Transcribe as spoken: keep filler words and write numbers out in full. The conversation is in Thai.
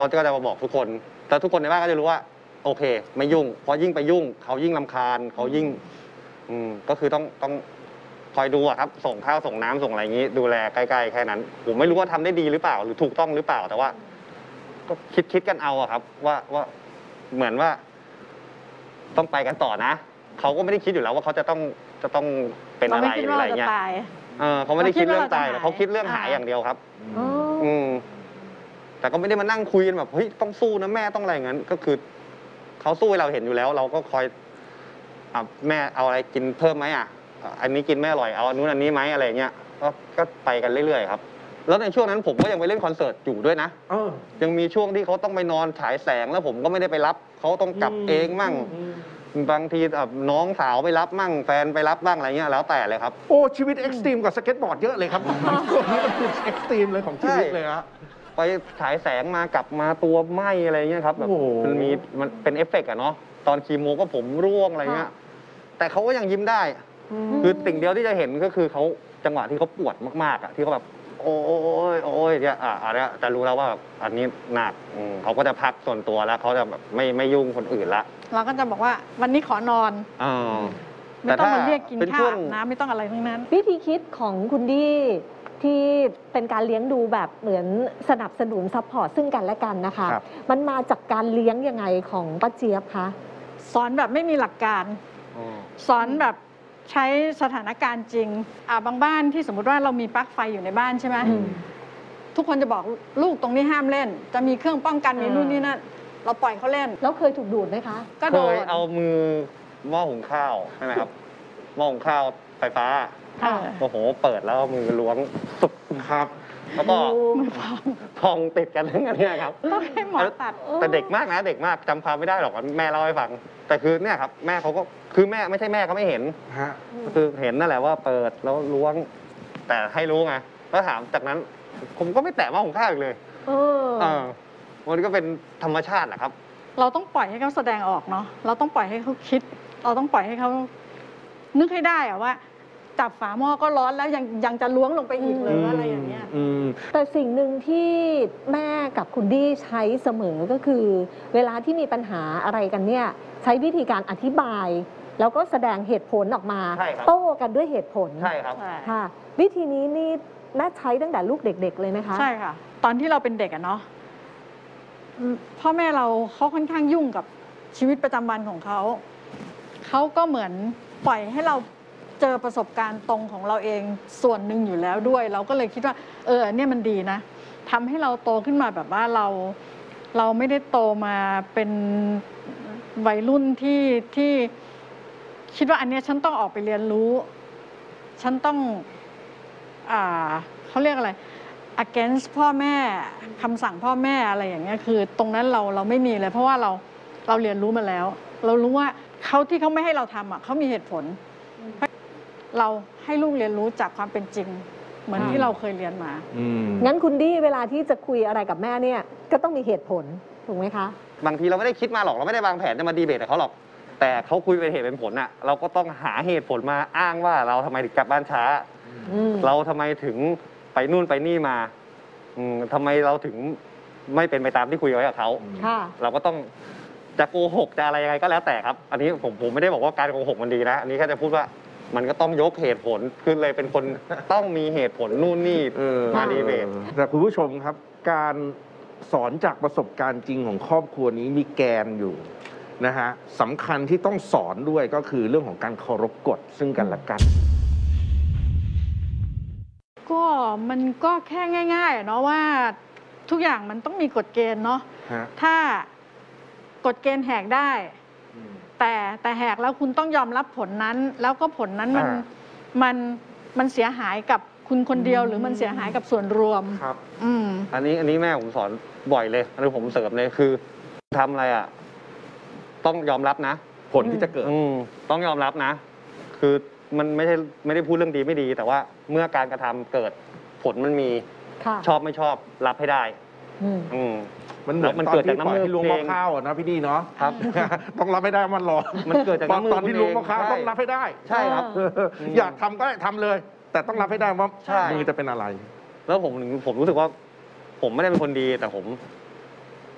เขาก็จะมาบอกทุกคนแต่ทุกคนในบ้านก็จะรู้ว่าโอเคไม่ยุ่งเพราะยิ่งไปยุ่งเขายิ่งรำคาญเขายิ่งอืมก็คือต้องต้องคอยดูอะครับส่งข้าวส่งน้ำส่งอะไรอย่างนี้ดูแลใกล้ๆแค่นั้นผมไม่รู้ว่าทำได้ดีหรือเปล่าหรือถูกต้องหรือเปล่าแต่ว่าก็คิดคิดกันเอาอะครับว่าว่าเหมือนว่าต้องไปกันต่อนะเขาก็ไม่ได้คิดอยู่แล้วว่าเขาจะต้องจะต้องเป็นอะไรหรืออะไรเงี้ยเออเขาไม่ได้คิดเรื่องตายแต่เขาคิดเรื่องหายอย่างเดียวครับอืมแต่ก็ไม่ได้มานั่งคุยกันแบบเฮ้ยต้องสู้นะแม่ต้องอะไรอย่างนั้นก็คือเขาสู้ให้เราเห็นอยู่แล้วเราก็คอยอ่ะแม่เอาอะไรกินเพิ่มไหมอ่ะอันนี้กินไม่อร่อยเอาอันนู้นอันนี้ไหมอะไรเงี้ยก็ก็ไปกันเรื่อยๆครับแล้วในช่วงนั้นผมก็ยังไปเล่นคอนเสิร์ตอยู่ด้วยนะยังมีช่วงที่เขาต้องไปนอนฉายแสงแล้วผมก็ไม่ได้ไปรับเขาต้องกลับเองมั่งบางทีน้องสาวไปรับมั่งแฟนไปรับบ้างอะไรเงี้ยแล้วแต่เลยครับโอ้ชีวิตเอ็กซ์ตรีมกับสเก็ตบอร์ดเยอะเลยครับตัวนี้มันคือเอ็กซ์ตรีมเลยของชีวิตเลยฮะไปฉายแสงมากลับมาตัวไหมอะไรเงี้ยครับแบบมันมีมันเป็นเอฟเฟกต์อะเนาะตอนคีโมก็ผมร่วงอะไรเงี้ยแต่เขาก็ยังยิ้มได้คือสิ่งเดียวที่จะเห็นก็คือเขาจังหวะที่เขาปวดมากๆอะที่เขาแบบโอ้ยโอ้ยเนี่ยอ่ะอันนี้จะรู้แล้วว่าอันนี้หนักเขาก็จะพักส่วนตัวแล้วเขาจะแบบไม่ไม่ยุ่งคนอื่นละเราก็จะบอกว่าวันนี้ขอนอนไม่ต้องมาเรียกกินข้าวน้ำไม่ต้องอะไรทั้งนั้นวิธีคิดของคุณดีที่เป็นการเลี้ยงดูแบบเหมือนสนับสนุนซัพพอร์ตซึ่งกันและกันนะคะมันมาจากการเลี้ยงยังไงของป้าเจี๊ยบคะสอนแบบไม่มีหลักการสอนแบบใช้สถานการณ์จริงอ่าบางบ้านที่สมมติว่าเรามีปลั๊กไฟอยู่ในบ้านใช่ไหมทุกคนจะบอกลูกตรงนี้ห้ามเล่นจะมีเครื่องป้องกันมีนู่นนี่นั่นเราปล่อยเขาเล่นแล้วเคยถูกดูดไหมคะก็โดนเคยเอามือหม้อหุงข้าวใช่ไหมครับหม้อหุงข้าวไฟฟ้าโอ้โหเปิดแล้วมือล้วงสุดครับแล้วก็พองติดกันทั้งนั้นเนี่ยครับต้องให้หมอตัดแต่เด็กมากนะเด็กมากจำความไม่ได้หรอกแม่เล่าให้ฟังแต่คือเนี่ยครับแม่เขาก็คือแม่ไม่ใช่แม่เขาไม่เห็นคือเห็นนั่นแหละว่าเปิดแล้วล้วงแต่ให้รู้ไงแล้วถามจากนั้นผมก็ไม่แตะหม้อหุงข้าวอีกเลยเออมันก็เป็นธรรมชาติแหละครับเราต้องปล่อยให้เขาแสดงออกเนาะเราต้องปล่อยให้เขาคิดเราต้องปล่อยให้เขานึกให้ได้อะว่าจับฝาหม้อก็ร้อนแล้วยังยังจะล้วงลงไปอีกเลยอะไรอย่างเงี้ยแต่สิ่งหนึ่งที่แม่กับคุณดี้ใช้เสมอก็คือเวลาที่มีปัญหาอะไรกันเนี่ยใช้วิธีการอธิบายแล้วก็แสดงเหตุผลออกมาโต้กันด้วยเหตุผลใช่ครับค่ะวิธีนี้นี่แม่ใช้ตั้งแต่ลูกเด็กๆเลยไหมคะใช่ค่ะตอนที่เราเป็นเด็กอะเนาะพ่อแม่เราเขาค่อนข้างยุ่งกับชีวิตประจำวันของเขาเขาก็เหมือนปล่อยให้เราเจอประสบการณ์ตรงของเราเองส่วนหนึ่งอยู่แล้วด้วยเราก็เลยคิดว่าเออเนี่ยมันดีนะทำให้เราโตขึ้นมาแบบว่าเราเราไม่ได้โตมาเป็นวัยรุ่นที่ที่คิดว่าอันเนี้ยฉันต้องออกไปเรียนรู้ฉันต้องอ่าเขาเรียกอะไร against พ่อแม่คำสั่งพ่อแม่อะไรอย่างเงี้ยคือตรงนั้นเราเราไม่มีเลยเพราะว่าเราเราเรียนรู้มาแล้วเรารู้ว่าเขาที่เขาไม่ให้เราทำอ่ะเขามีเหตุผลเราให้ลูกเรียนรู้จากความเป็นจริงเหมือนที่เราเคยเรียนมางั้นคุณดี้เวลาที่จะคุยอะไรกับแม่เนี่ยก็ต้องมีเหตุผลถูกไหมคะบางทีเราไม่ได้คิดมาหรอกเราไม่ได้วางแผนจะมาดีเบตกับเขาหรอกแต่เขาคุยเป็นเหตุเป็นผลอ่ะเราก็ต้องหาเหตุผลมาอ้างว่าเราทำไมถึงกลับบ้านช้าเราทำไมถึงไปนู่นไปนี่มาทำไมเราถึงไม่เป็นไปตามที่คุยไว้กับเขาเราก็ต้องจะโกหกจะอะไรยังไงก็แล้วแต่ครับอันนี้ผมผมไม่ได้บอกว่าการโกหกมันดีนะอันนี้แค่จะพูดว่ามันก็ต้องยกเหตุผลคือเลยเป็นคนต้องมีเหตุผลนู่นนี่มาดีเบตแต่คุณผู้ชมครับการสอนจากประสบการณ์จริงของครอบครัวนี้มีแกนอยู่นะฮะสำคัญที่ต้องสอนด้วยก็คือเรื่องของการเคารพกฎซึ่งกันและกันก็มันก็แค่ง่ายๆเนาะว่าทุกอย่างมันต้องมีกฎเกณฑ์เนาะถ้ากฎเกณฑ์แหกได้แต่แต่แหกแล้วคุณต้องยอมรับผลนั้นแล้วก็ผลนั้นมันมันมันเสียหายกับคุณคนเดียวหรือมันเสียหายกับส่วนรวมครับอืมอันนี้อันนี้แม่ผมสอนบ่อยเลยอันนี้ผมเสริมเลยคือทำอะไรอ่ะต้องยอมรับนะผลที่จะเกิดต้องยอมรับนะคือมันไม่ใช่ไม่ได้พูดเรื่องดีไม่ดีแต่ว่าเมื่อการกระทำเกิดผลมันมีชอบไม่ชอบรับให้ได้อืมมันเหมือนตอนที่ปล่อยที่ล้วงมะพร้าวนะพี่ดีเนาะครับต้องรับให้ได้มันรอมันเกิดจากตอนที่ล้วงมะพร้าวต้องรับให้ได้ใช่ครับอยากทำก็ทำเลย แต่ต้องรับให้ได้ว่ามือจะเป็นอะไรแล้วผมผมรู้สึกว่าผมไม่ได้เป็นคนดีแต่ผม